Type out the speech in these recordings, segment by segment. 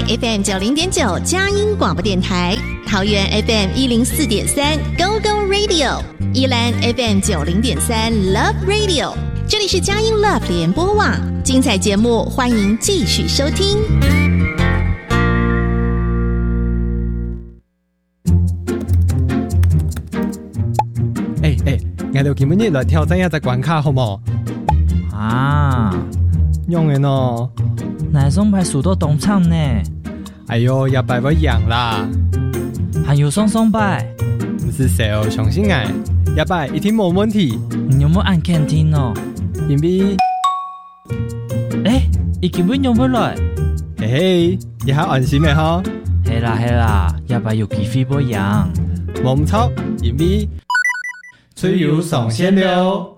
FM 90.9佳音广播电台，桃园 FM 104.3 Go Go Radio， 宜兰 FM 90.3 Love Radio。这里是佳音 Love 联播网，精彩节目欢迎继续收听。 我哋今日來挑戰一隻關卡好冇？ 啊， 用嘅喏， 哪種牌數到東廠呢？ 哎呦，一擺會贏啦！ 還有雙雙牌， 唔是小相信我，一擺一定冇問題。 你有冇按鍵聽哦？ 因為， 伊根本用不來。 嘿嘿，你還安心嘅嗬？ 係啦，一擺有機會會贏。 冇唔錯，因為。吹油上線了。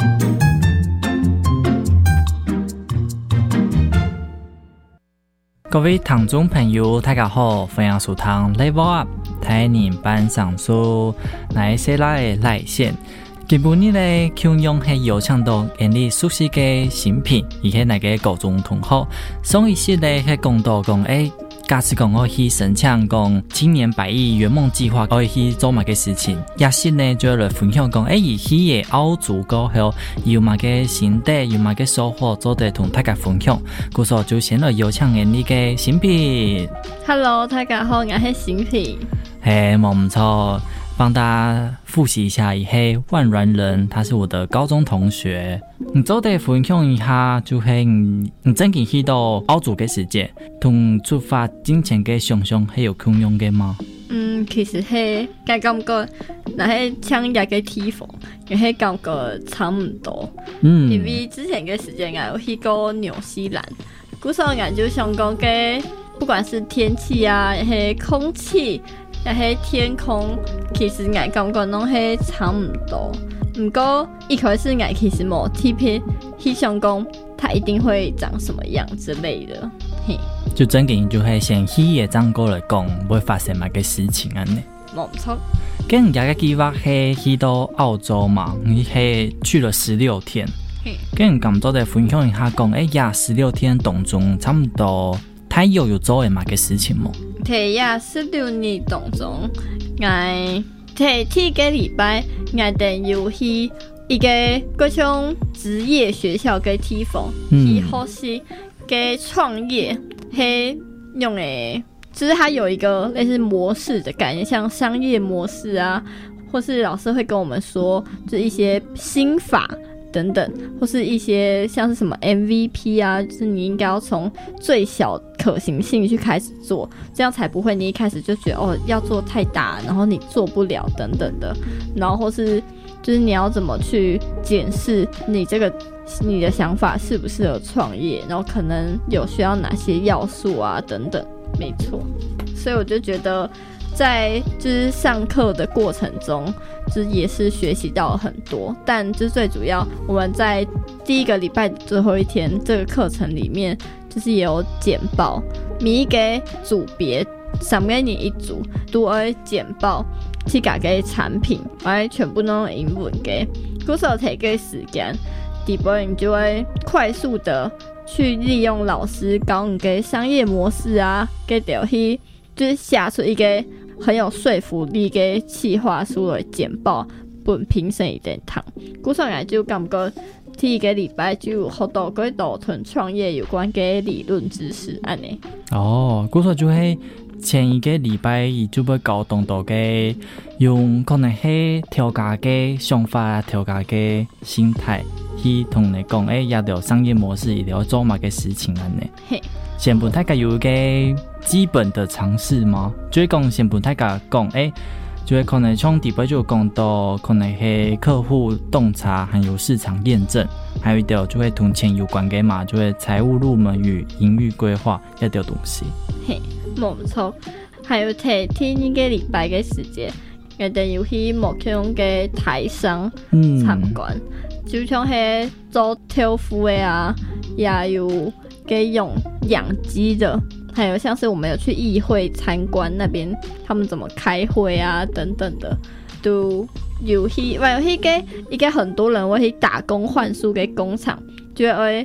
各位聽眾朋友，大家好，歡迎收聽 Level Up 台年班上書那一些來線。今晡日咧，慶陽係有請到你熟悉嘅新品，而且那個高中同學，上一次咧係講到講假使講我去申請講青年百億圓夢計劃，我去做乜嘅事情，也是呢就來分享講，而去嘅澳洲過後有乜嘅心得，有乜嘅收穫，做得同大家分享。故所就先來有請你嘅新品。 Hello， 大家好，我係新品。 冇唔錯。幫大家複習一下，係萬軟人，他是我的高中同學。你做得分享一下，就係你真正去到澳洲嘅時間，同出發之前嘅想象係有共用嘅嗎？ 其實係感覺，那係像一個地方，又係感覺差唔多。因為之前嘅時間我有去過紐西蘭，嗰時候我就想講嘅，不管是天氣啊，又係空氣。也係天空，其實我感覺攏係差唔多。不過一開始我其實冇特別去想講，它一定會長什麼樣之類的。 就整件就係先去嘅張過來講，會發生乜嘅事情啊？呢冇錯。 跟人家嘅計劃係去到澳洲嘛，你係去了16天。跟人咁多嘅分享一下講，16天當中差唔多。他有做嘅乜嘅事情冇？ 睇下16年當中，我睇第一個禮拜，我哋有去一個嗰種職業學校嘅地方，去學習嘅創業，係用誒，就是它有一個類似模式的概念，像商業模式啊，或是老師會跟我們說，就一些心法。等等，或是一些像是什麼 MVP 啊，就是你應該要從最小可行性去開始做，這樣才不會你一開始就覺得要做太大，然後你做不了等等的，然後或是就是你要怎麼去檢視你你的想法適不適合創業，然後可能有需要哪些要素啊等等，沒錯，所以我就覺得在就是上課的過程中，就是也是學習到了很多，但就是最主要我們在第一個禮拜最後一天這個課程裡面，就是也有簡報，每一個組別3個人一組都會簡報去各個產品，而全部都用英文嘅，嗰時候提個時間，第二你就會快速的去利用老師教你嘅商業模式啊，給到去就是寫出一個很有說服力嘅企劃書來簡報，本評審一點堂。嗰時候就感覺第一個禮拜就學到幾多同創業有關嘅理論知識安尼。 嗰時候就係前一個禮拜就會搞動到嘅，用可能係調價嘅想法、調價嘅心態去同你講，也有商業模式，也有做乜嘅事情安尼。先本大家有一個基本的常識嗎？就會講先本大家講，就會可能從第一就講到可能係客戶洞察，還有市場驗證，還有一條就會同錢有關嘅嘛，就會財務入門與營運規劃一條東西。 冇錯，還有睇第一個禮拜嘅時間，我哋有去目標嘅台商參觀，就像係做豆腐嘅啊，也有給用養雞的，還有像是我們有去議會參觀那邊，他們怎麼開會啊等等的，都有去，還有去給一個很多人會去打工換宿嘅工廠，就會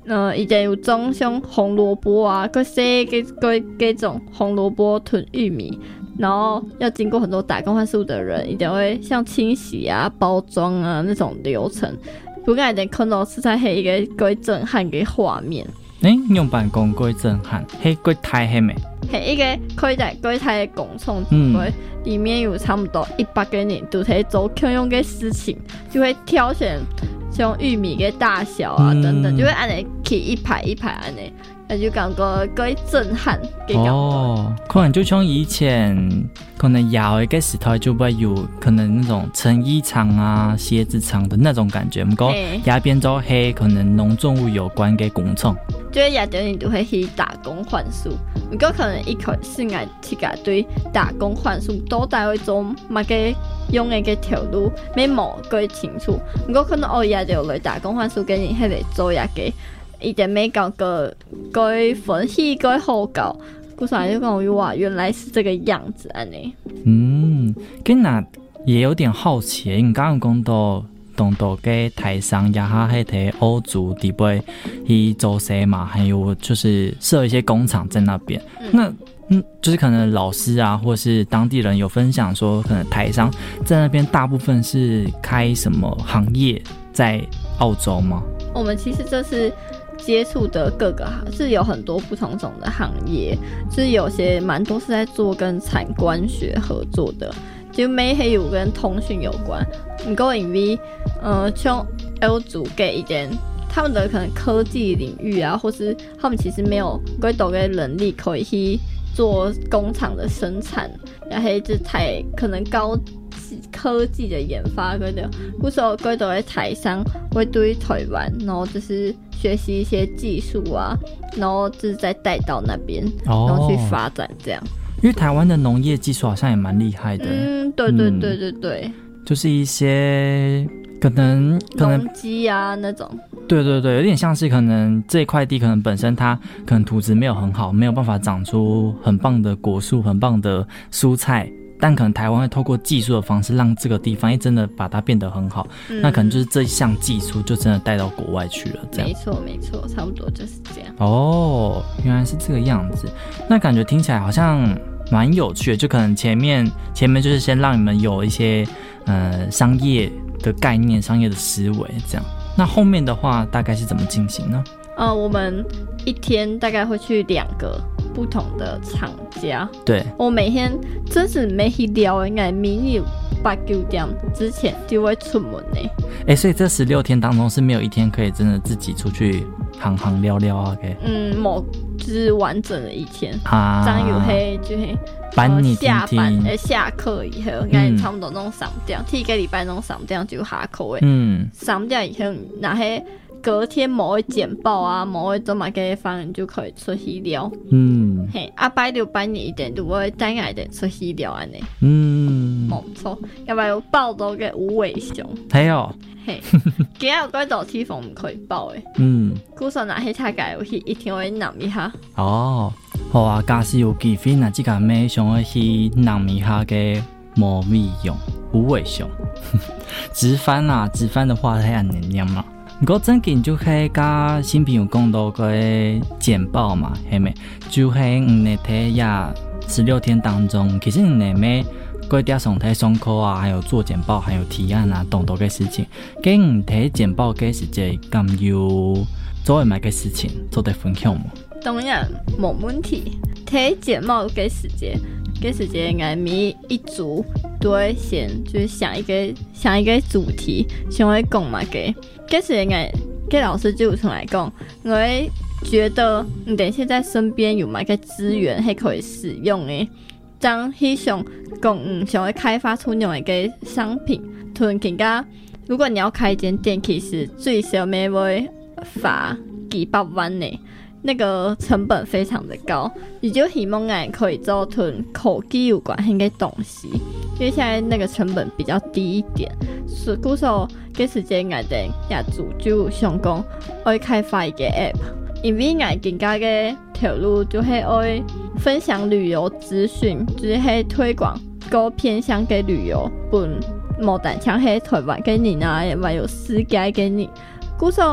伊就有种像红萝卜啊，佮洗各种红萝卜囤玉米，然后要经过很多打工换宿的人，一定会像清洗啊、包装啊那种流程。不过一定看到实在是一个鬼震撼的画面。 用办公鬼震撼，迄鬼太黑没？ 是一个开在柜台的工厂，里面有差不多100个人都在做同样的事情，就会挑选像玉米的大小啊等等，就会按呢起一排一排按呢，那就感觉鬼震撼的感觉。 可能就像以前可能亚的时代就会有可能那种成衣厂啊、鞋子厂的那种感觉，不过亚变做黑可能农作物有关的工厂。 就是亚洲人都会去打工换宿，不过可能一开始我自己对打工换宿都大概做乜嘅用嘅條路，未冇幾清楚。不過可能我亞洲來打工換宿嘅人係嚟做嘢嘅，一定沒搞個幾分析幾好搞。故事就跟我哇，原來是這個樣子安尼。 跟那也有點好奇，你剛剛講到。當到嘅台商也下係睇歐族地位去做些嘛，還有就是設一些工廠在那邊。那就是可能老師啊，或是當地人有分享說，可能台商在那邊大部分是開什麼行業在澳洲嗎？ 我們其實這是接觸的各個是有很多不同種的行業，就是有些蠻多是在做跟產官學合作的。就沒係有跟通訊有關，不過因為像歐族嘅一點，他們的可能科技領域啊，或是他們其實沒有幾多嘅能力可以去做工廠的生產，然後就太可能高科技的研發嗰啲，故所幾多嘅台商會對台灣，然後就是學習一些技術啊，然後就是再帶到那邊，然後去發展這樣。 因為台灣的農業技術好像也蠻厲害的。 對， 就是一些可能農機啊那種。 對，有點像是可能這塊地可能本身它可能土質沒有很好，沒有辦法長出很棒的果樹、很棒的蔬菜，但可能台灣會透過技術的方式讓這個地方真的把它變得很好，那可能就是這一項技術就真的帶到國外去了，這樣。 沒錯，差不多就是這樣。 原來是這個樣子，那感覺聽起來好像蠻有趣的，就可能前面就是先讓你們有一些商業的概念、商業的思維這樣，那後面的話大概是怎麼進行呢？ 我們一天大概會去2個不同的廠家。對，我每天真是沒去聊，應該明日8、9點之前就會出門呢。 所以這16天當中是沒有一天可以真的自己出去行聊聊啊？ 就是完整的一天啊， 這樣有黑就黑。下班下課以後，應該差不多弄3點，第一個禮拜弄3點就下課誒。3點以後，那些隔天某會簡報啊，某會做乜嘅方案就可以出去聊。拜六拜日一點就會帶我哋出去聊安尼。冇錯，因為有報道嘅無尾熊。 係哦。 今日有幾多地方唔可以報誒？故說那些大概有去一天會諗一下。 好啊，假使有機會，那即個咩想要去諗一下嘅無尾熊、無尾熊。直翻的話係安尼念啦。不過最近就係甲新朋友講到個簡報嘛，係咪？就係你睇下16天當中，其實你咩嗰啲上台上課啊，還有做簡報，還有提案啊，等等嘅事情。咁你睇簡報嘅時節，咁要做乜嘅事情，做得分享嗎？ 當然冇問題。睇簡報嘅時節，應該每一組都會先就是想一個主題，想要講乜嘅。嗰時應該給老師就有出來講，我會覺得你等現在身邊有乜嘅資源係可以使用嘅，將希想講想要開發出另外一個商品。突然間，如果你要開一間店，其實最少沒會花幾百萬呢。那個成本非常的高，你就希望可以做跟科技有關係的東西，因為現在那個成本比較低一點。所以故說這時間我哋業主就想講要開發一個 app， 因為我更加的條路就是要分享旅遊資訊，就是推廣個偏向嘅旅遊，本無單像係台灣嘅人啊，也有世界嘅人。故說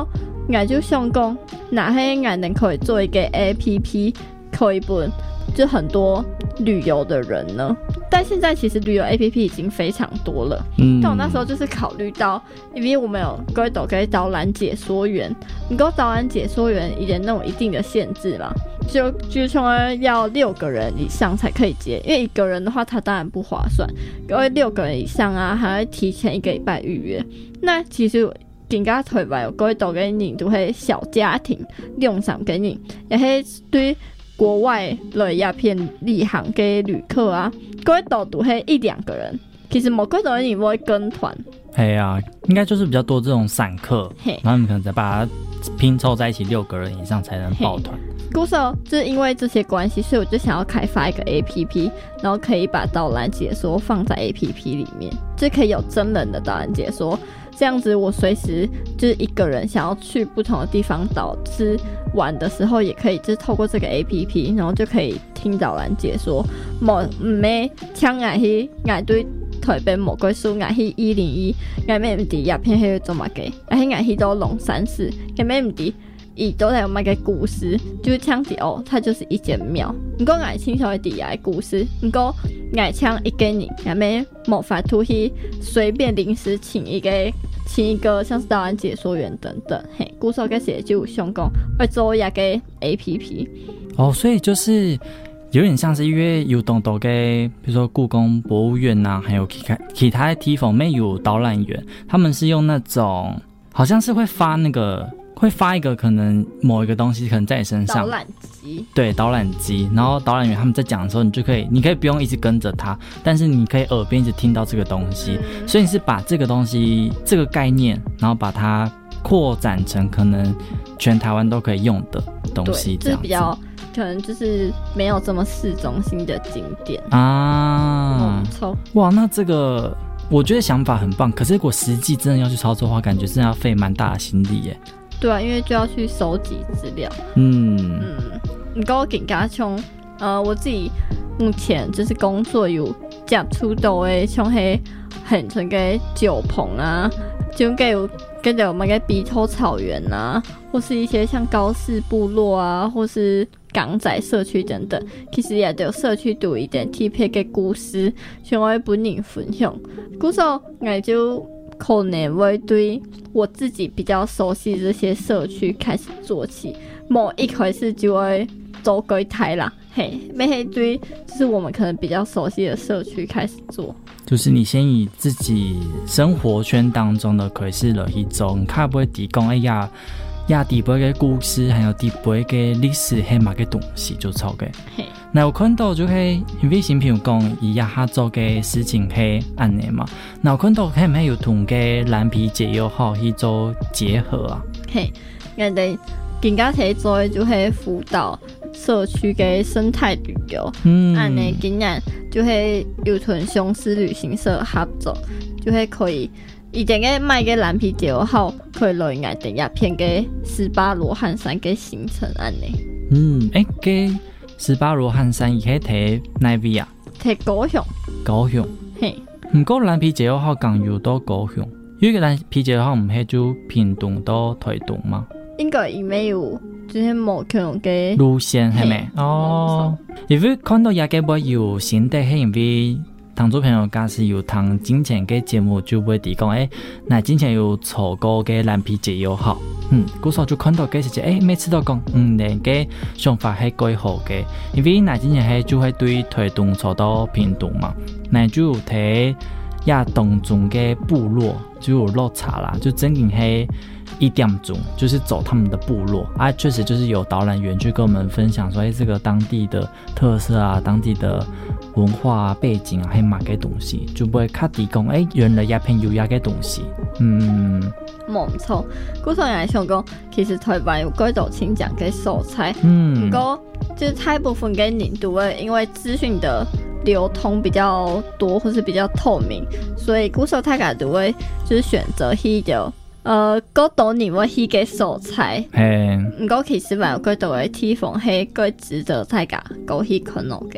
我就想讲，哪些我能可以做一个 APP， 可以帮就很多旅游的人呢？但现在其实旅游 APP 已经非常多了。但我那时候就是考虑到，因为我们有各种给导览解说员，你够导览解说员也那种一定的限制嘛，就说要6个人以上才可以接，因为1个人的话他当然不划算，因为6个人以上啊，还要提前1个礼拜预约。那其实更加推白，各位导给你都是小家庭用上给你，也是对国外的鸦片旅行嘅旅客啊，各位导都是1-2个人，其实某个导你不会跟团。 嘿啊，应该就是比较多这种散客，然后你们可能再把它拼凑在一起，6个人以上才能报团。 故事就是因为这些关系，所以我就想要开发一个 APP， 然后可以把导览解说放在 APP 里面，就可以有真人的导览解说。这样子我随时就是1个人想要去不同的地方就是玩的时候，也可以就是透过这个 APP， 然后就可以听导览解说，不要抢我去我对台北某个书我去101，我咩唔知鸦片迄个做乜嘅，我去到龙山寺，我咩唔知伊都在有卖个故事，就是抢起哦，它就是一间庙。不过我清楚的底下的故事，不过我抢一个人，我没冇法度去随便临时请一个像是导览解说员等等。嘿，故事开始就想讲要做一个 APP。 哦，所以就是有点像是因为有东多嘅，比如说故宫博物院啊，还有其他的地方没有导览员，他们是用那种好像是会发一个可能某一个东西可能在你身上， 导览机， 对，导览机，然后导览员他们在讲的时候，你可以不用一直跟着他，但是你可以耳边一直听到这个东西，所以你是把这个东西这个概念，然后把它扩展成可能全台湾都可以用的东西，这样子，就是比较可能就是没有这么市中心的景点啊。哇，那这个我觉得想法很棒，可是如果实际真的要去操作的话，感觉真的要费蛮大的心力耶。 对啊，因为就要去收集资料。你跟我更加像我自己目前就是工作有接触到的，像是很多个酒棚啊，就有跟着我们个鼻头草原啊，或是一些像高士部落啊，或是港仔社区等等，其实也都有社区独一点特别的故事，想要本人分享。故事我就可能会对我自己比较熟悉这些社区开始做起，某一开始就会走柜台啦，嘿，没黑对，就是我们可能比较熟悉的社区开始做。 就是你先以自己生活圈当中的可以是了一种，看不会提供亚地杯嘅故事，还有地杯嘅历史，系嘛嘅东西就抄嘅。那有看到就係因為先譬如講以亞哈做嘅事情係安尼嘛，那有看到係唔係有同嘅藍皮解憂號去做結合啊？ 嘿，我哋更加睇做嘅就係輔導社區嘅生態旅遊，安尼竟然就係有同雄獅旅行社合作，就係可以。以前嘅賣嘅藍皮解憂號可以來我哋一片嘅18羅漢山嘅行程安尼。 嘅18羅漢山伊可以睇哪邊啊？ 睇高雄。 高雄。 嘿。 唔過藍皮解憂號剛有到高雄，因為藍皮解憂號唔係就屏東到台東嗎？ 應該伊沒有，就是冇可能嘅路線係咪？哦，因為看到也嘅會有新的係因為。聽眾朋友假使有聽之前嘅節目就會提講那之前有錯過嘅藍皮解憂號嗰時候就看到嘅是每次都講你嘅想法係幾好嘅，因為那之前係就會對台東錯到屏東嘛，那就有睇亞東中嘅部落就有落差啦，就真正係1點鐘就是走他們的部落啊，確實就是有導覽員去跟我們分享說這個當地的特色啊，當地的文化啊背景啊，還有乜嘅東西，就不會較提供原來也偏有乜嘅東西。 冇錯，古時人想講，其實台灣有幾道青醬嘅素材，不過就是大部分嘅人都會因為資訊的流通比較多或是比較透明，所以古時大家都會就是選擇去到嗰度你會去嘅素材，不過其實還有幾道嘅地方係幾值得大家過去看落嘅。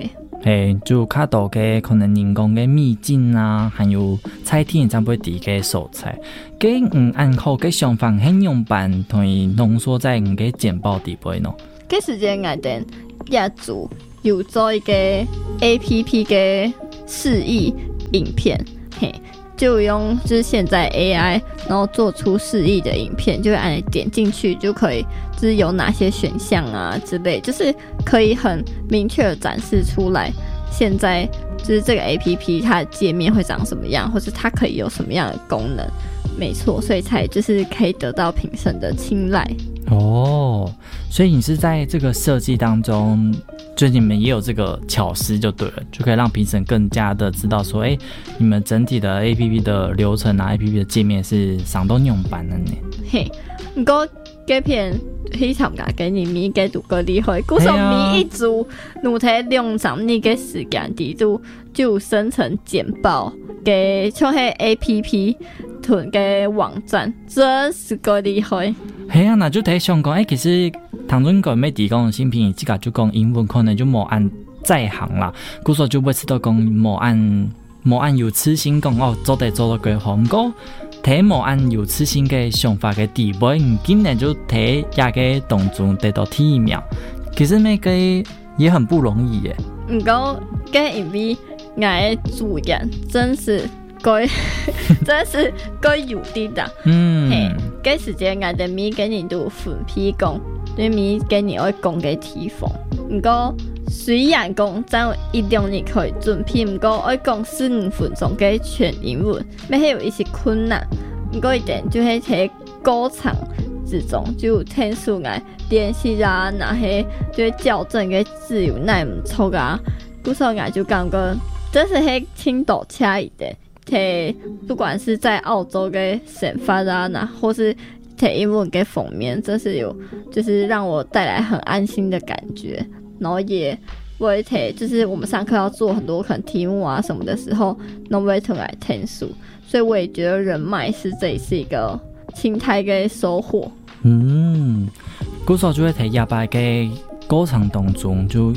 嘿，就较多嘅可能人工嘅秘境啊，还有菜天才会地嘅素材，嘅按好嘅想法很用版，同埋浓缩在嘅简报底部喏。 嘅时间我哋也做有做一个 APP 嘅示意影片，嘿。就用就是现在 AI， 然后做出示意的影片，就会按点进去就可以，就是有哪些选项啊之类，就是可以很明确的展示出来。现在就是这个 APP 它的界面会长什么样，或是它可以有什么样的功能，没错，所以才就是可以得到评审的青睐。 哦，所以你是在这个设计当中，就你们也有这个巧思就对了，就可以让评审更加的知道说，你们整体的 APP 的流程啊 ，APP 的界面是上都用版的呢。 嘿，不过这片非常噶给你咪给读个厉害，故说咪一组努体用上你个时间地度就生成简报给像迄 APP 囤个网站，真是个厉害。 系啊，那就睇想讲，其实唐尊讲咩提供新品，即个就讲英文可能就无按在行啦，故说就每次都讲无按有痴心讲哦，做得做到几好，不过睇无按有痴心嘅想法嘅地位，唔竟然就睇亚个动作得到第一秒，其实咩个也很不容易耶。 不过跟因为我的主演真是该有的的，嘿，这时间我的咪给你都分批讲，对咪给你会讲嘅地方。不过虽然讲咱一定你可以准备，不过我讲15分钟嘅全英文，咩还有一些困难。不过一点就是喺歌唱之中就听出来练习啊，那些就是校正嘅字有那唔错啊。故说我就感觉这是喺青岛差一点。不管是在澳洲的选发啊，或是英文的封面，这是有就是让我带来很安心的感觉。然后也会就是我们上课要做很多可能题目啊什么的时候，都会来听书，所以我也觉得人脉这也是一个青苔的收获。 古时候就会睇亚白嘅歌唱当中，就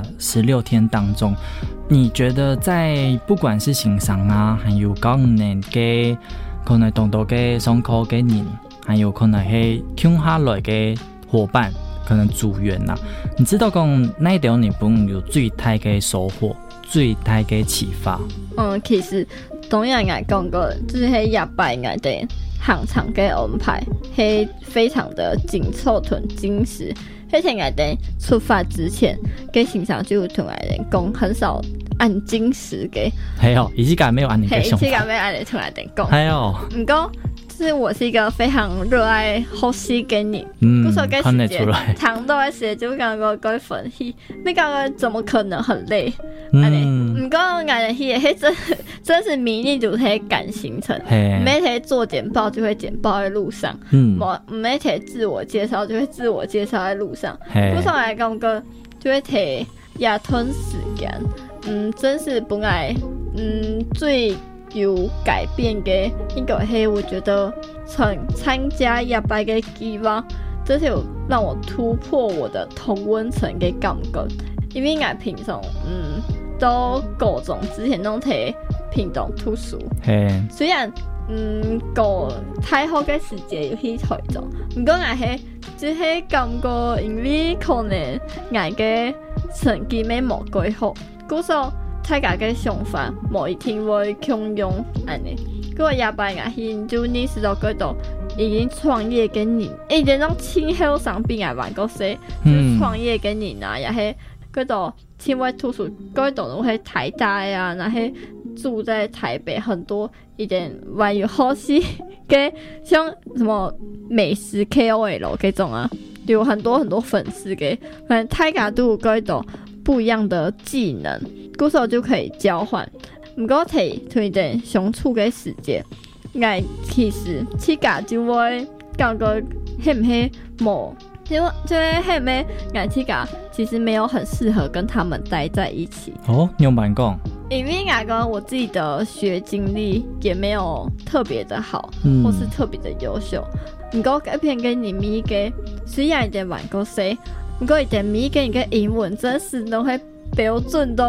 16天当中。你觉得在不管是欣赏啊，还有教人嘅可能同到嘅上课嘅人，还有可能係聽下來嘅伙伴，可能組員啊，你知道講哪一條你本有最大嘅收穫，最大嘅啟發？ 其實當然我講過，就是喺亞拜我哋行程嘅安排係非常的緊湊同精實。而且我哋出發之前，嘅行程就同我哋講很少按精實嘅。 係哦，以前沒有按你嘅想法。 以前沒有按你同我哋講。 係哦。 不過，就是我是一個非常熱愛學習嘅人。 看得出來。 長到嘅時就感覺該分析，你感覺怎麼可能很累？不過我哋係真是迷你就係趕行程，每天做簡報就會簡報在路上，每天自我介紹就會自我介紹在路上。不過我感覺就會睇也吞時間，真是本來最有改變嘅一個係，我覺得參加亞拜嘅計劃，這是有讓我突破我的同溫層嘅感覺，因為我平常都高中之前都睇屏東圖書，雖然個太好嘅時間有去台中，不過我係只係感覺因為可能我嘅成績沒冇幾好，故所大家嘅想法冇一定會共用安尼。嗰個亞拜我係就你知道嗰度已經創業嘅人，一啲種青後上邊玩嗰些，就創業嘅人啊，也係嗰度。因為圖書嗰度都係台大啊，然後住在台北很多一點玩有好奇嘅，像什麼美食 KOL 嗰種啊，有很多粉絲嘅，反正大家都有嗰度不一樣的技能，嗰時候就可以交換。唔過睇同人相處嘅時間，我其實自家就會感覺係唔係冇。就後面我自家其實沒有很適合跟他們待在一起。 你有蠻講？ 因為我自己的學經歷也沒有特別的好，或是特別的優秀。不過一片跟你咪嘅，雖然一點玩過些，不過一點咪跟你嘅英文真是都會標準到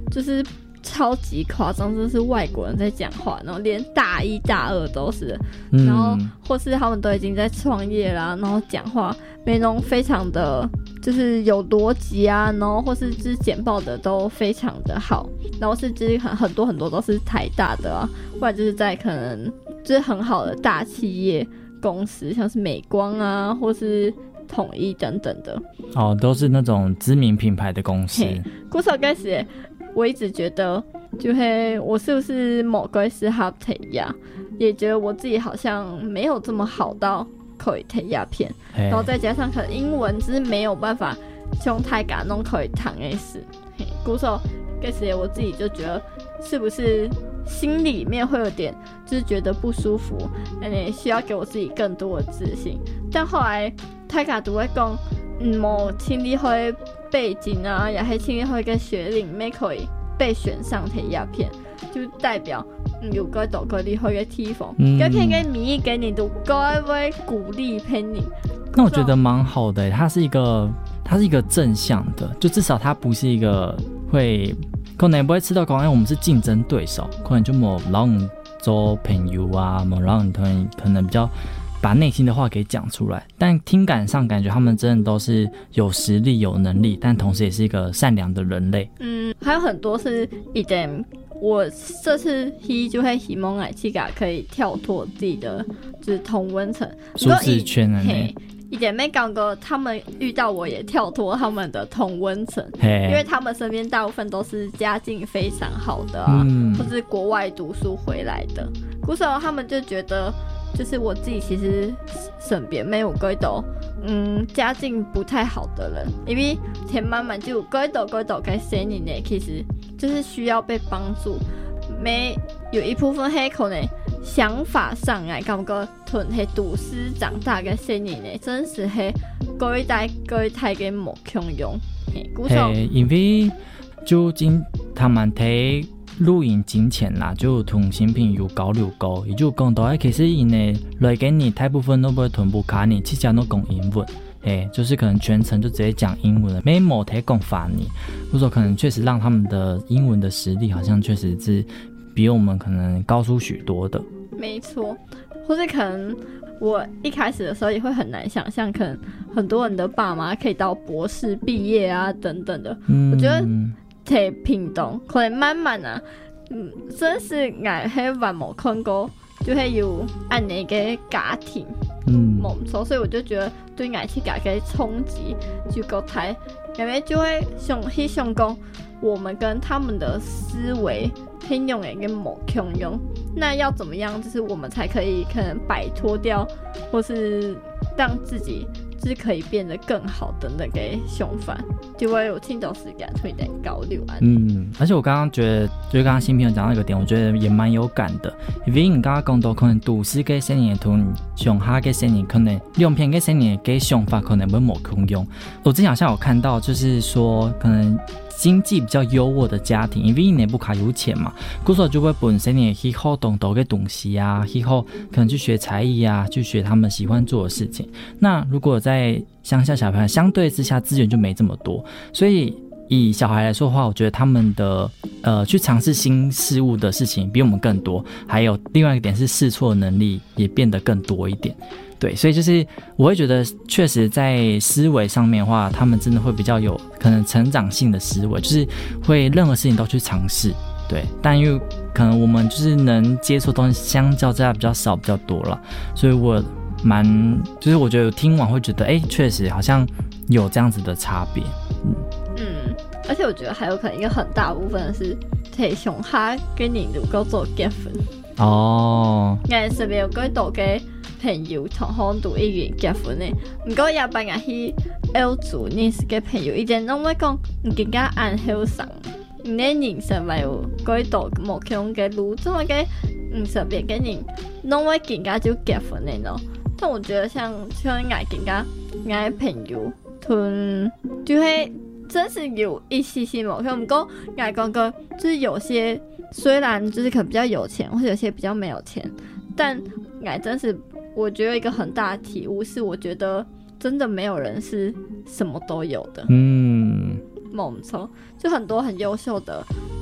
就是超级夸张，真的是外国人在讲话，然后连大一大二都是，然后或是他们都已经在创业啦，然后讲话内容非常的就是有逻辑啊，然后或是就是简报的都非常的好，然后是就是很多都是台大的啊，不然就是在可能就是很好的大企业公司，像是美光啊，或是统一等等的哦，都是那种知名品牌的公司。 古手开始我一直觉得就是我是不是某个适合提亚，也觉得我自己好像没有这么好到可以提亚片，然后再加上可能英文只是没有办法像太敢弄可以谈的事，古手开始我自己就觉得是不是心里面会有点就是觉得不舒服，需要给我自己更多的自信。但后来太敢都会讲没清理好的背景啊，也是清理好的学历没可以被选上提亚片，就代表有个到个厉害的地方，这片跟民意给你都该会鼓励陪你。 那我觉得蛮好的，它是一个正向的，就至少它不是一个会可能不会吃到讲我们是竞争对手，可能就没让你做朋友啊，没让你可能比较把内心的话给讲出来，但听感上感觉他们真的都是有实力有能力，但同时也是一个善良的人类。 还有很多是一点我这次就会希望爱去可以跳脱自己的就是同温层舒适圈的呢。 一点没讲过，他们遇到我也跳脱他们的同温层，因为他们身边大部分都是家境非常好的啊，或是国外读书回来的。古时候他们就觉得，就是我自己其实身边没有几多家境不太好的人，因为田慢慢就几多该生人呢，其实就是需要被帮助。没有一部分黑可能想法上来感觉屯是都市长大的生人呢，真是是各一代的目强用。 因为就他们睇录影之前啦，就同新朋友交流過，也就講到其實因呢來給你大部分都不會同步卡你，其實都講英文。就是可能全程就直接讲英文了，没某台讲法你，或者说可能确实让他们的英文的实力好像确实是比我们可能高出许多的。没错， 或者可能我一开始的时候也会很难想象，可能很多人的爸妈可以到博士毕业啊等等的。我觉得在屏东可能慢慢啊，真是我还完没看过，就会有按那个家庭。没错，所以我就觉得对我去改个冲击就够大，因为就会想讲我们跟他们的思维很用的跟某共用，那要怎么样就是我们才可以可能摆脱掉，或是让自己就是可以变得更好的那个想法，就会有听到时间推点交流啊。 而且我刚刚觉得，就是刚刚新朋友讲到一个点，我觉得也蛮有感的。因为你刚刚讲到，可能都市嘅生年同乡下嘅生年，可能两片嘅生年嘅想法可能会冇共用。我之前好像有看到，就是说可能经济比较优渥的家庭，因为你不卡有钱嘛，故所就会本身也去好动多嘅东西啊，去好可能去学才艺啊，去学他们喜欢做的事情。那如果在乡下小朋友相对之下资源就没这么多，所以以小孩来说的话，我觉得他们的去尝试新事物的事情比我们更多，还有另外一个点是试错能力也变得更多一点。对，所以就是我会觉得确实在思维上面的话，他们真的会比较有可能成长性的思维，就是会任何事情都去尝试。对，但因为可能我们就是能接触的东西相较之下比较少比较多了，所以我就是我觉得听完会觉得确实好像有这样子的差别。 而且我觉得还有可能一个很大部分是提上下跟你如果做结婚我身边有几多个朋友同行都已经结婚的，不过也帮我去澳洲认识的朋友一定拢会讲你更加按好上你的人生还有几多目标的路，这么个身边的人拢会更加就结婚的咯。但我觉得像我更加我的朋友就会真是有一些些目标，不过我讲过就是有些虽然就是可能比较有钱，或者有些比较没有钱，但我真是我觉得一个很大的体悟是，我觉得真的没有人是什么都有的。没错，就很多很优秀的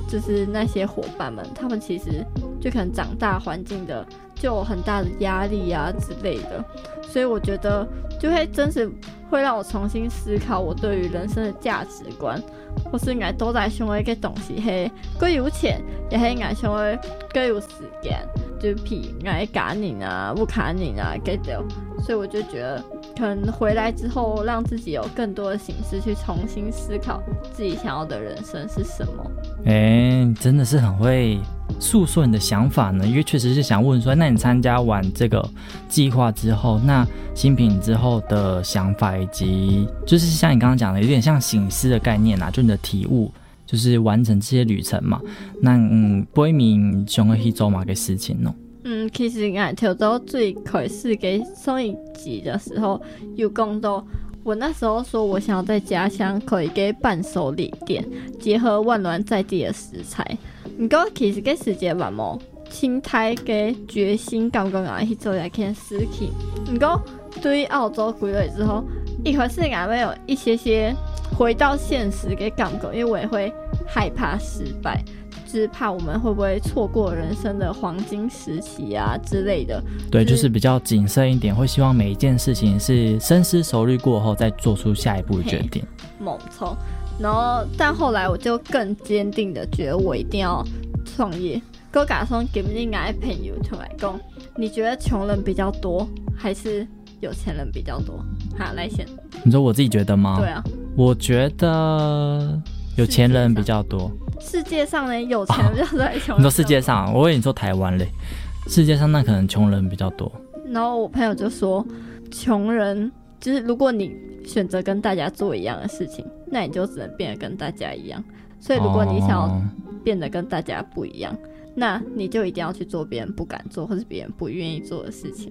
就是那些伙伴们，他们其实就可能长大环境的就有很大的压力啊之类的，所以我觉得就会真是会让我重新思考我对于人生的价值观，或是我都在想的一个东西是更有钱，也是我想的更有时间，就是譬如我家人啊、不家人啊给到，所以我就觉得可能回来之后让自己有更多的形式去重新思考自己想要的人生是什么。 真的是很会诉说你的想法呢，因为确实是想问说，那你参加完这个计划之后，那新品之后的想法，以及就是像你刚刚讲的，有点像省思的概念啊，就你的体悟，就是完成这些旅程嘛。那每年想要去做哪个事情呢？ 其实我跳到最开始给上一集的时候有讲到，我那时候说我想要在家乡可以给伴手礼店，结合万峦在地的食材。不过其实这时间嘛无心态嘅决心，感觉我去做一件事情。不过对于澳洲归来之后，一开始我要有一些回到现实嘅感觉，因为我也会害怕失败。就是怕我们会不会错过人生的黄金时期啊之类的。 对，就是比较谨慎一点，会希望每一件事情是深思熟虑过后再做出下一步的决定。 没错。然后，但后来我就更坚定的觉得我一定要创业。我打算今日我的朋友出来讲，你觉得穷人比较多还是有钱人比较多？好，来先。 你说我自己觉得吗？ 对啊， 我觉得有钱人比较多。 世界上呢，有钱人比较多还是穷人比较多？ 你说世界上，我以为你说台湾嘞。世界上那可能穷人比较多。 然后我朋友就说，穷人就是如果你选择跟大家做一样的事情，那你就只能变得跟大家一样。所以如果你想要变得跟大家不一样，那你就一定要去做别人不敢做或是别人不愿意做的事情。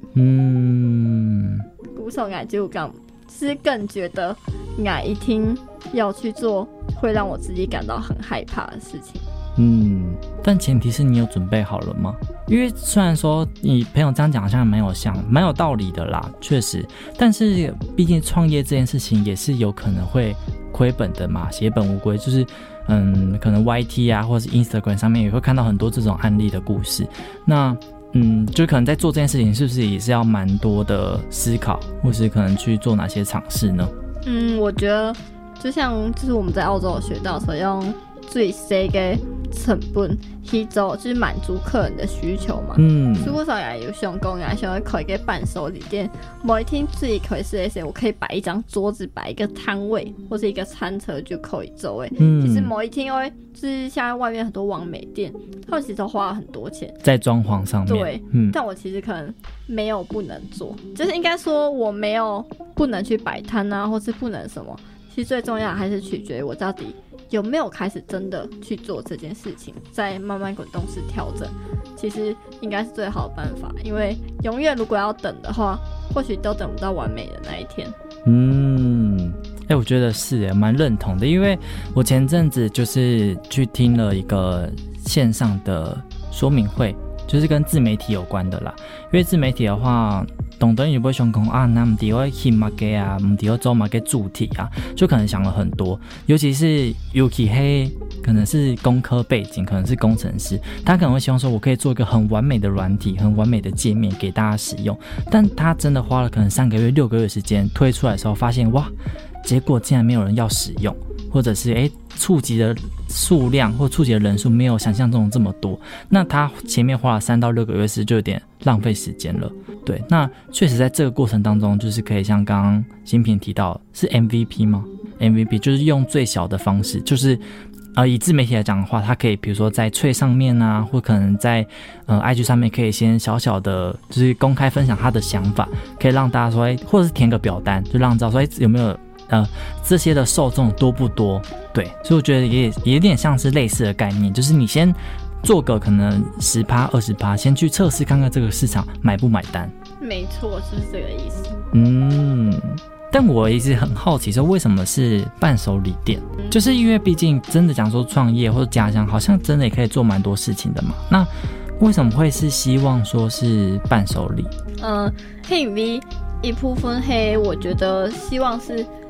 古手感就讲是更觉得一定要去做会让我自己感到很害怕的事情。 但前提是你有准备好了吗？因为虽然说你朋友这样讲好像蛮有道理的啦，确实，但是毕竟创业这件事情也是有可能会亏本的嘛，血本无归，就是可能 YT 啊或者是 Instagram 上面也会看到很多这种案例的故事。那就可能在做这件事情是不是也是要蛮多的思考，或是可能去做哪些尝试呢？ 我觉得就像就是我们在澳洲有学到说用最低的成本去做，就是满足客人的需求嘛。如果说有想讲想要开一个伴手礼店，某一天最开始的时候，我可以摆一张桌子，摆一个摊位或是一个餐车就可以做。其实某一天因为就是现在外面很多网美店，他们其实都花了很多钱在装潢上面。对，但我其实可能没有不能做，就是应该说我没有不能去摆摊啊，或是不能什么。其实最重要的还是取决于我到底有没有开始真的去做这件事情，再慢慢滚动式调整，其实应该是最好的办法。因为永远如果要等的话，或许都等不到完美的那一天。 我觉得是蛮认同的，因为我前阵子就是去听了一个线上的说明会，就是跟自媒体有关的啦。因为自媒体的话，懂得你不会想讲啊，那不要去马给啊，不要做马给主题啊，就可能想了很多。尤其是可能是工科背景，可能是工程师，他可能会希望说，我可以做一个很完美的软体、很完美的界面给大家使用。但他真的花了可能3个月、6个月的时间推出来的时候，发现哇，结果竟然没有人要使用，或者是触及的数量或触及的人数没有想象中这么多，那他前面花了3到6个月时就有点浪费时间了。对，那确实在这个过程当中，就是可以像刚刚新平提到，是 MVP 吗？ MVP 就是用最小的方式，就是以自媒体来讲的话，它可以比如说在Twitter上面啊，或可能在IG 上面可以先小小的就是公开分享他的想法，可以让大家说或者是填个表单，就让大家说有没有这些的受众多不多。对，所以我觉得也有点像是类似的概念，就是你先做个可能10%、20%，先去测试看看这个市场买不买单。 没错，就是这个意思。 但我一直很好奇说，为什么是伴手礼店？就是因为毕竟真的讲说创业或者家乡，好像真的也可以做蛮多事情的嘛。那为什么会是希望说是伴手礼？ 因为一部分我觉得希望是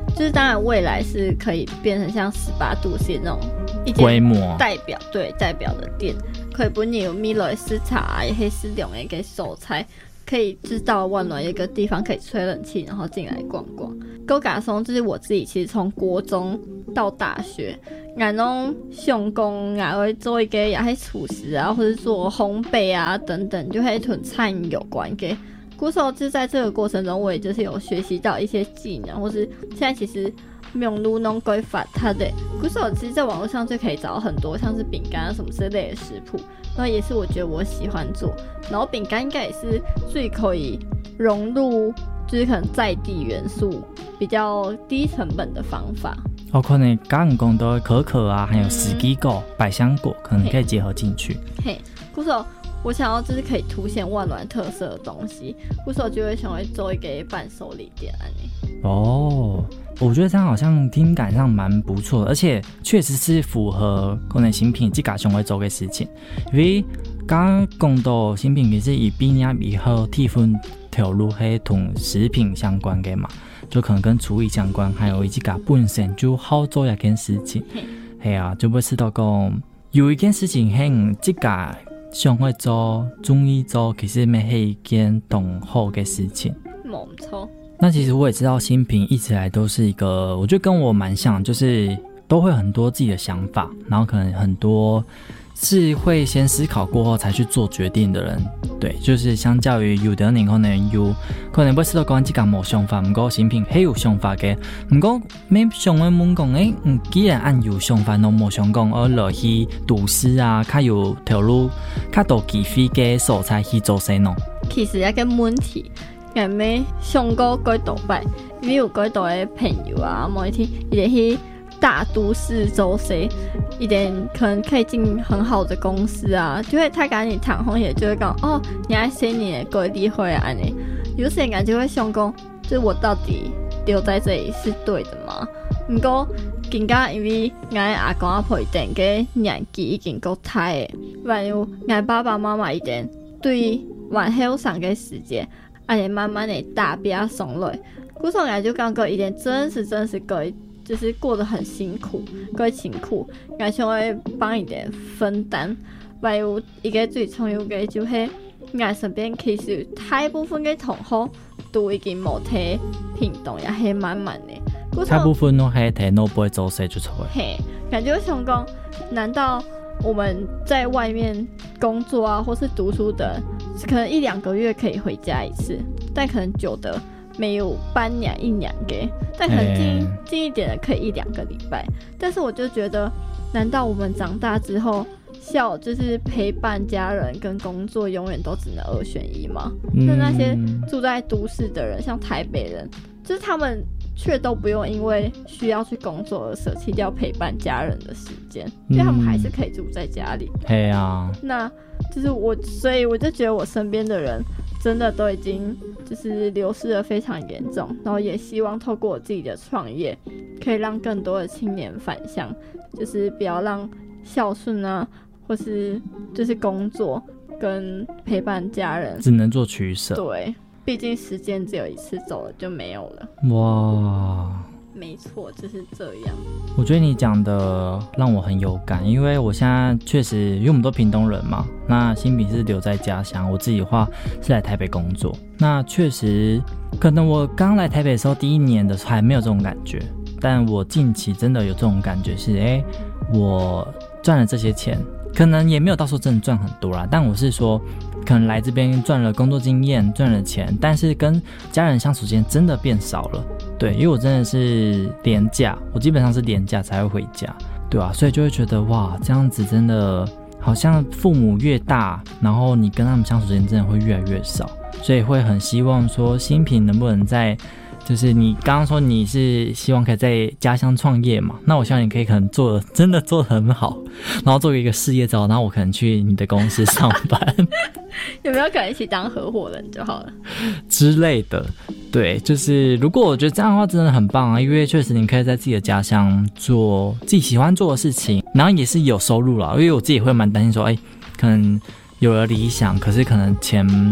就是当然未来是可以变成像18度 C 那种一规模代表的店，可以本有米来市场啊，也可以使用一个手菜，可以知道万峦一个地方可以吹冷气，然后进来逛逛。高嘎松就是我自己，其实从国中到大学，俺拢上工啊，会做一个也是厨师啊，或者做烘焙啊等等，就会跟餐饮有关的。鼓手就在这个过程中，我也就是有学习到一些技能，或是现在其实用路弄规范它的鼓手，其实在网络上就可以找到很多像是饼干啊什么之类的食谱，然后也是我觉得我喜欢做，然后饼干应该也是最可以融入就是可能在地元素比较低成本的方法。 可能刚刚讲的可可啊，还有四季果、百香果，可能可以结合进去。 嘿，鼓手。我想要就是可以凸显万峦特色的东西，鼓手就会想要做一个伴手礼店哦，我觉得这样好像听感上蛮不错的，而且确实是符合可能新品自己想要做的事情。因为刚刚讲到新品其实以毕业以后体分投入是同食品相关的嘛，就可能跟厨艺相关，还有以及自己本身就好做一件事情。是啊，就不知道讲有一件事情是自己想会做、中意做，其实没是一件同好的事情。 没错。 那其实我也知道，新平一直来都是一个，我觉得跟我蛮像，就是都会很多自己的想法，然后可能很多是会先思考过后才去做决定的人。对，就是相较于有的人可能不知道讲自己没想法，不过新平很有想法的。不过没想问问讲，既然按有想法，都没想讲而落去都市啊，较有投入较多机会的所在去做啥呢？ 其实一个问题，我没想过几多摆，因为有几多的朋友啊，某一天也去大都市做事，一点可能可以进很好的公司啊，就会他跟你谈红也就会讲哦，你还写你的规例会啊你，有时间就会想讲，就是我到底留在这里是对的吗？不过更加因为我阿公阿婆一定个年纪已经够大的，万一我爸爸妈妈一定对往后上个时间，而且慢慢的大变松落，古时我就感觉一点真是就是过得很辛苦，够辛苦，我想要帮一点分担。还有一个最重要的就是我身边其实大部分的同學都已經冇睇頻道，也係慢慢的。 大部分都係睇no boy做事就出來。 嘿，感覺想講，難道我們在外面工作啊，或是讀書的，可能1-2個月可以回家一次，但可能久的没有半年1年给，但可能近一点的可以1-2個禮拜。但是我就觉得，难道我们长大之后，就是陪伴家人跟工作永远都只能2選1吗？那些住在都市的人，像台北人，就是他们却都不用因为需要去工作而舍弃掉陪伴家人的时间，因为他们还是可以住在家里。 对啊， 那就是所以我就觉得我身边的人真的都已经就是流失得非常严重，然后也希望透过我自己的创业，可以让更多的青年返乡，就是不要让孝顺啊，或是就是工作跟陪伴家人只能做取舍。 对，毕竟时间只有一次，走了就没有了。 哇， 没错，就是这样。 我觉得你讲的让我很有感，因为我现在确实，因为我们都屏东人嘛，那新平是留在家乡，我自己的话是来台北工作。那确实，可能我刚来台北的时候，第1年的时候还没有这种感觉，但我近期真的有这种感觉是，我赚了这些钱，可能也没有到时候真的赚很多啦，但我是说，可能来这边赚了工作经验，赚了钱，但是跟家人相处时间真的变少了。对，因为我真的是连假，我基本上是连假才会回家，对啊，所以就会觉得哇，这样子真的好像父母越大，然后你跟他们相处时间真的会越来越少，所以会很希望说新平能不能在，就是你刚刚说你是希望可以在家乡创业嘛，那我希望你可以可能真的做得很好，然后做一个事业照，然后我可能去你的公司上班有没有可能一起当合伙人就好了之类的。对，就是如果我觉得这样的话真的很棒啊，因为确实你可以在自己的家乡做自己喜欢做的事情，然后也是有收入啦。因为我自己会蛮担心说，可能有了理想，可是可能钱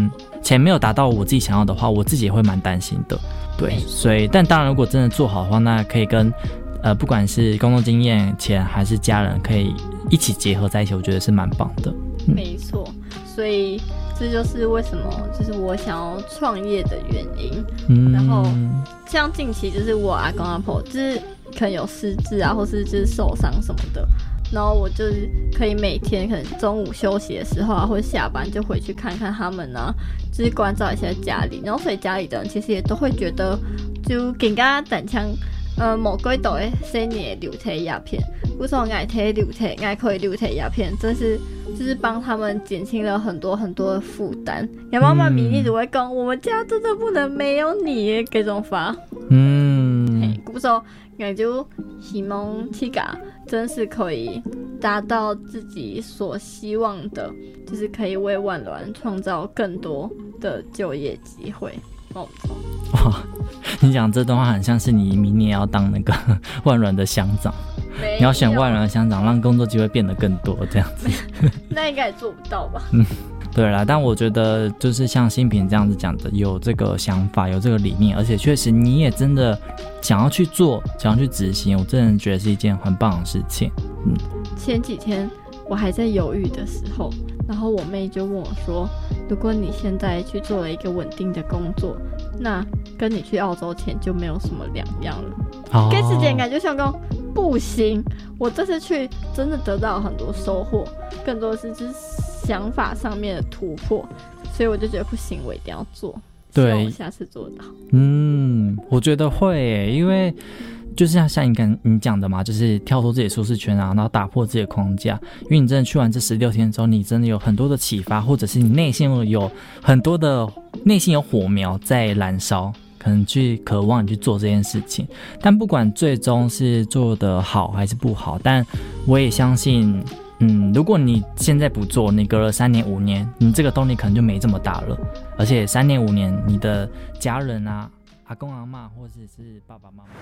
钱没有达到我自己想要的话，我自己也会蛮担心的。对，所以但当然如果真的做好的话，那可以跟不管是工作经验、钱还是家人，可以一起结合在一起，我觉得是蛮棒的。 没错，所以这就是为什么就是我想要创业的原因。然后像近期就是我阿公阿婆就是可能有失智啊，或是就是受伤什么的，然后我就是可以每天可能中午休息的时候啊，或者下班就回去看看他们啊，就是关照一下家里。然后所以家里的人其实也都会觉得就更加胆枪某几度的生年的流体鸦片，为什么爱贴流体爱可以流体鸦片，真是就是帮他们减轻了很多很多的负担。然后妈妈咪你只会讲，我们家真的不能没有你这种法。故说我就希望这个真是可以达到自己所希望的，就是可以为万峦创造更多的就业机会。 哇，你讲这段话很像是你明年要当那个万峦的乡长，你要选万峦的乡长，让工作机会变得更多这样子。 那应该也做不到吧？ 对啦，但我觉得就是像新平这样子讲的，有这个想法，有这个理念，而且确实你也真的想要去做，想要去执行，我真的觉得是一件很棒的事情。 前几天我还在犹豫的时候，然后我妹就问我说，如果你现在去做了一个稳定的工作，那跟你去澳洲前就没有什么两样了。跟之前感觉像说不行，我这次去真的得到很多收获，更多的是就是想法上面的突破，所以我就觉得不行，我一定要做。 对， 希望我下次做到。 我觉得会耶，因为就是像你讲的嘛，就是跳脱自己的舒适圈啊，然后打破自己的框架。因为你真的去完这16天之后，你真的有很多的启发，或者是你内心有很多的内心有火苗在燃烧，可能去渴望你去做这件事情。但不管最终是做得好还是不好，但我也相信如果你现在不做，你隔了3年5年，你这个动力可能就没这么大了。而且3年5年，你的家人啊，阿公阿嬷或者是爸爸妈妈，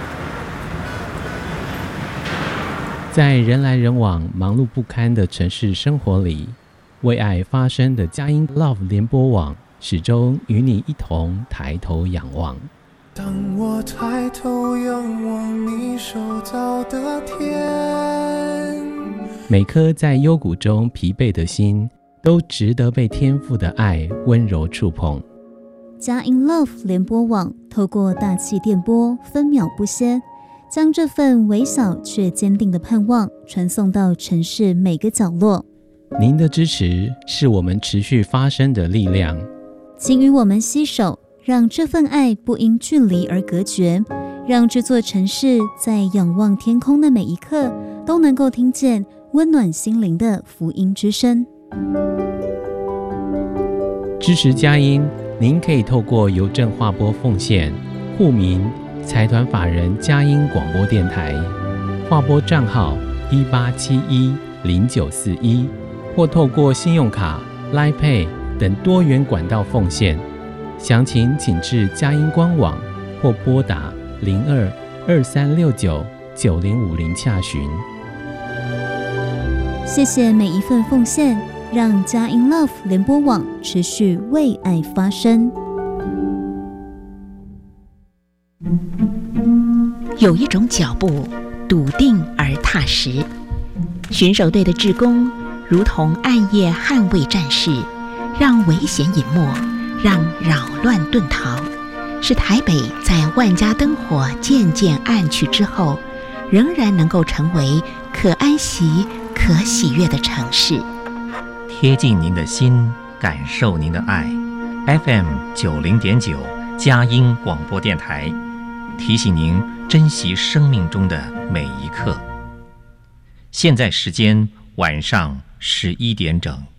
在人来人往、忙碌不堪的城市生活里，为爱发声的佳音 Love 联播网始终与你一同抬头仰望。 当我抬头仰望你手造的天， 每颗在幽谷中疲惫的心，都值得被天父的爱温柔触碰。 佳音 Love 联播网透过大气电波，分秒不歇，将这份微小却坚定的盼望传送到城市每个角落。 您的支持是我们持续发声的力量， 请与我们携手，让这份爱不因距离而隔绝，让这座城市在仰望天空的每一刻，都能够听见温暖心灵的福音之声。 支持佳音，您可以透过邮政划拨奉献，户名财团法人佳音广播电台，划拨账号18710941，或透过信用卡、Line Pay 等多元管道奉献。详情请至佳音官网或拨打0223699050洽询。 谢谢每一份奉献，让佳音 Love 联播网持续为爱发声。 有一种脚步笃定而踏实，巡守队的志工如同暗夜捍卫战士，让危险隐没，让扰乱遁逃，使台北在万家灯火渐渐暗去之后，仍然能够成为可安息、可喜悦的城市。 贴近您的心，感受您的爱。FM 90.9佳音广播电台，提醒您珍惜生命中的每一刻。现在时间晚上11点整。